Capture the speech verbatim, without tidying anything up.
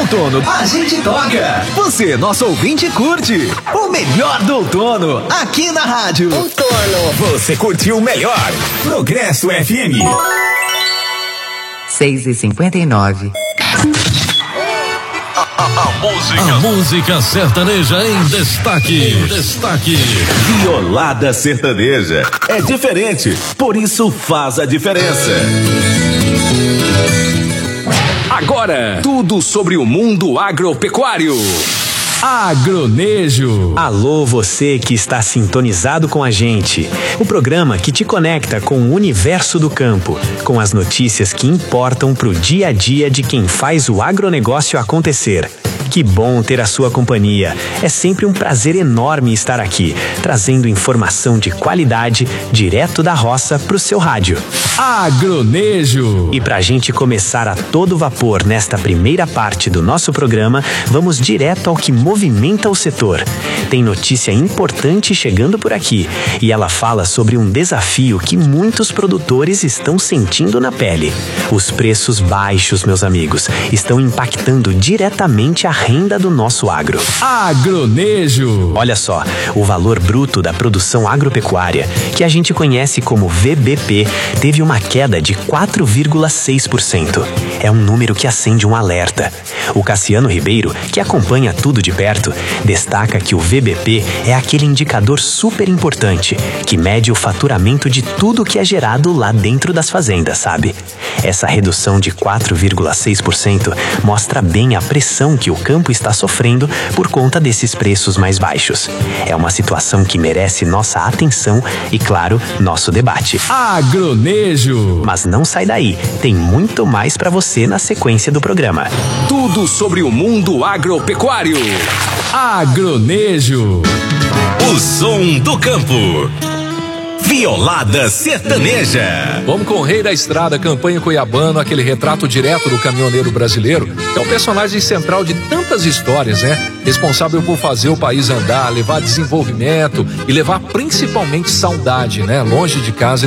outono a gente toca. Você, nosso ouvinte, curte. O melhor do outono aqui na rádio. Outono. Você curtiu o melhor. Progresso F M. seis e cinquenta e nove. A, a, música. a música sertaneja em destaque. Em destaque. Violada sertaneja. É diferente, por isso faz a diferença. Agora, tudo sobre o mundo agropecuário. Agronejo. Alô, você que está sintonizado com a gente. O programa que te conecta com o universo do campo, com as notícias que importam para o dia a dia de quem faz o agronegócio acontecer. Que bom ter a sua companhia. É sempre um prazer enorme estar aqui, trazendo informação de qualidade direto da roça pro seu rádio. Agronejo. E pra gente começar a todo vapor nesta primeira parte do nosso programa, vamos direto ao que movimenta o setor. Tem notícia importante chegando por aqui e ela fala sobre um desafio que muitos produtores estão sentindo na pele. Os preços baixos, meus amigos, estão impactando diretamente a renda do nosso agro. Agronejo. Olha só, o valor bruto da produção agropecuária, que a gente conhece como V B P, teve uma queda de quatro vírgula seis por cento. É um número que acende um alerta. O Cassiano Ribeiro, que acompanha tudo de perto, destaca que o V B P é aquele indicador super importante, que mede o faturamento de tudo que é gerado lá dentro das fazendas, sabe? Essa redução de quatro vírgula seis por cento mostra bem a pressão que o campo está sofrendo por conta desses preços mais baixos. É uma situação que merece nossa atenção e, claro, nosso debate. Agronejo. Mas não sai daí, tem muito mais para você na sequência do programa. Tudo sobre o mundo agropecuário. Agronejo. O som do campo. Violada sertaneja. Vamos com o Rei da Estrada, campanha Cuiabano, aquele retrato direto do caminhoneiro brasileiro, que é o personagem central de tantas histórias, né? Responsável por fazer o país andar, levar desenvolvimento e levar principalmente saudade, né? Longe de casa